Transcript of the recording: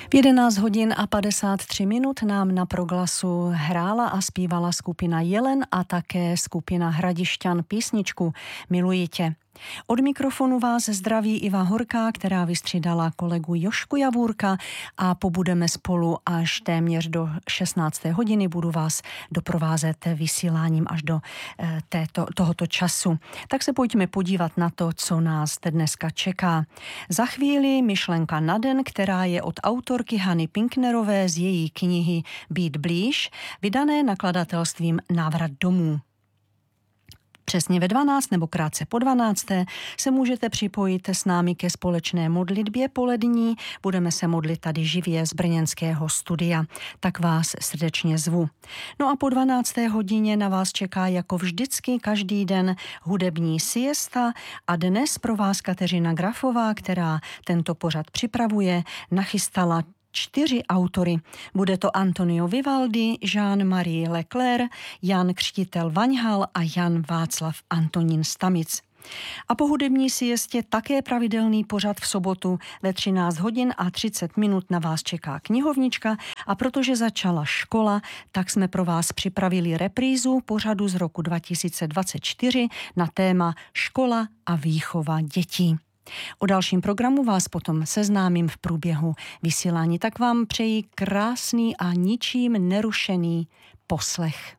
V 11 hodin a 53 minut nám na Proglasu hrála a zpívala skupina Jelen a také skupina Hradišťan písničku Miluji tě. Od mikrofonu vás zdraví Iva Horká, která vystřídala kolegu Jošku Javůrka a pobudeme spolu až téměř do 16. hodiny. Budu vás doprovázet vysíláním až do tohoto času. Tak se pojďme podívat na to, co nás dneska čeká. Za chvíli myšlenka na den, která je od autorky Hany Pinknerové z její knihy Být blíž, vydané nakladatelstvím Návrat domů. Přesně ve 12 nebo krátce po 12 se můžete připojit s námi ke společné modlitbě polední. Budeme se modlit tady živě z brněnského studia. Tak vás srdečně zvu. No a po 12. hodině na vás čeká jako vždycky každý den hudební siesta a dnes pro vás Kateřina Grafová, která tento pořad připravuje, nachystala 4 autory. Bude to Antonio Vivaldi, Jean-Marie Leclerc, Jan Křtitel Vaňhal a Jan Václav Antonín Stamic. A po hudební siestě také pravidelný pořad v sobotu ve 13 hodin a 30 minut na vás čeká knihovnička a protože začala škola, tak jsme pro vás připravili reprízu pořadu z roku 2024 na téma Škola a výchova dětí. O dalším programu vás potom seznámím v průběhu vysílání. Tak vám přeji krásný a ničím nerušený poslech.